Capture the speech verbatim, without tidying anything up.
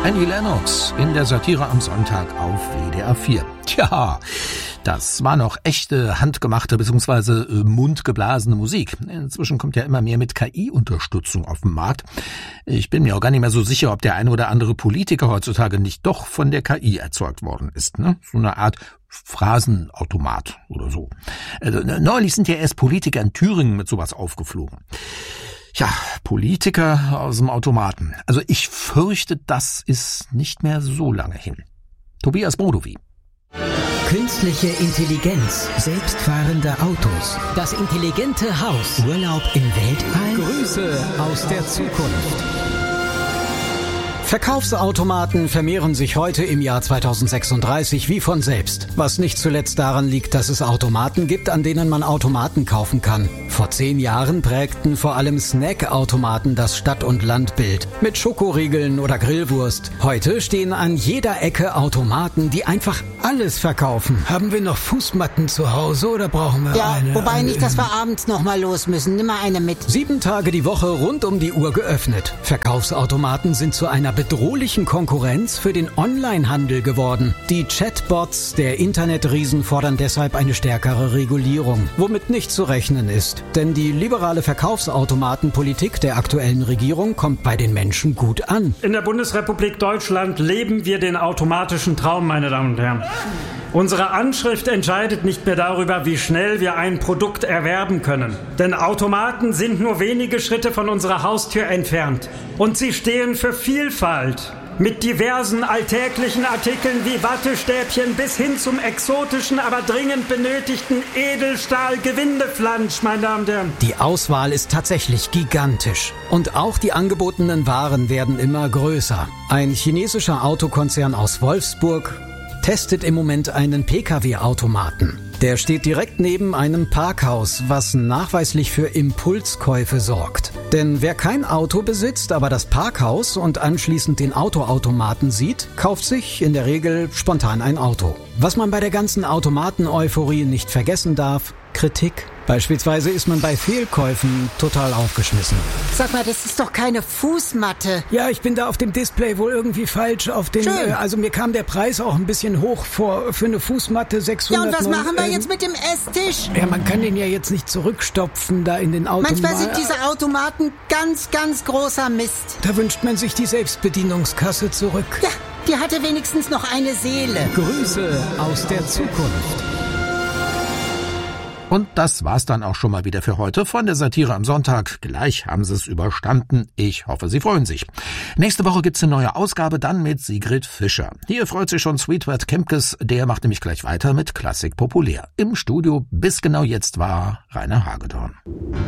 Annie Lennox in der Satire am Sonntag auf W D R vier. Tja, das war noch echte, handgemachte bzw. mundgeblasene Musik. Inzwischen kommt ja immer mehr mit K I-Unterstützung auf den Markt. Ich bin mir auch gar nicht mehr so sicher, ob der ein oder andere Politiker heutzutage nicht doch von der K I erzeugt worden ist. Ne? So eine Art Phrasenautomat oder so. Also, neulich sind ja erst Politiker in Thüringen mit sowas aufgeflogen. Ja, Politiker aus dem Automaten. Also ich fürchte, das ist nicht mehr so lange hin. Tobias Brodowy. Künstliche Intelligenz, selbstfahrende Autos, das intelligente Haus, Urlaub im Weltall. Grüße aus der Zukunft. Verkaufsautomaten vermehren sich heute im Jahr zweitausendsechsunddreißig wie von selbst. Was nicht zuletzt daran liegt, dass es Automaten gibt, an denen man Automaten kaufen kann. Vor zehn Jahren prägten vor allem Snackautomaten das Stadt- und Landbild. Mit Schokoriegeln oder Grillwurst. Heute stehen an jeder Ecke Automaten, die einfach alles verkaufen. Haben wir noch Fußmatten zu Hause oder brauchen wir ja, eine? Ja, wobei eine, nicht, dass wir abends noch mal los müssen. Nimm mal eine mit. Sieben Tage die Woche rund um die Uhr geöffnet. Verkaufsautomaten sind zu einer bedrohlichen Konkurrenz für den Onlinehandel geworden. Die Chatbots der Internetriesen fordern deshalb eine stärkere Regulierung, womit nicht zu rechnen ist. Denn die liberale Verkaufsautomatenpolitik der aktuellen Regierung kommt bei den Menschen gut an. In der Bundesrepublik Deutschland leben wir den automatischen Traum, meine Damen und Herren. Unsere Anschrift entscheidet nicht mehr darüber, wie schnell wir ein Produkt erwerben können. Denn Automaten sind nur wenige Schritte von unserer Haustür entfernt. Und sie stehen für Vielfalt. Mit diversen alltäglichen Artikeln wie Wattestäbchen bis hin zum exotischen, aber dringend benötigten Edelstahl-Gewindeflansch, meine Damen und Herren. Die Auswahl ist tatsächlich gigantisch. Und auch die angebotenen Waren werden immer größer. Ein chinesischer Autokonzern aus Wolfsburg testet im Moment einen P K W-Automaten. Der steht direkt neben einem Parkhaus, was nachweislich für Impulskäufe sorgt. Denn wer kein Auto besitzt, aber das Parkhaus und anschließend den Autoautomaten sieht, kauft sich in der Regel spontan ein Auto. Was man bei der ganzen Automaten-Euphorie nicht vergessen darf: Kritik. Beispielsweise ist man bei Fehlkäufen total aufgeschmissen. Sag mal, das ist doch keine Fußmatte. Ja, ich bin da auf dem Display wohl irgendwie falsch. Auf den, Schön. Äh, also mir kam der Preis auch ein bisschen hoch vor für eine Fußmatte sechshundert. Ja, und was machen wir jetzt mit dem Esstisch? Ja, man kann den ja jetzt nicht zurückstopfen da in den Automaten. Manchmal sind diese Automaten ganz, ganz großer Mist. Da wünscht man sich die Selbstbedienungskasse zurück. Ja, die hatte wenigstens noch eine Seele. Grüße aus der Zukunft. Und das war's dann auch schon mal wieder für heute von der Satire am Sonntag. Gleich haben Sie es überstanden. Ich hoffe, Sie freuen sich. Nächste Woche gibt's eine neue Ausgabe, dann mit Sigrid Fischer. Hier freut sich schon Sweetwert Kempkes, der macht nämlich gleich weiter mit Klassik populär. Im Studio bis genau jetzt war Rainer Hagedorn.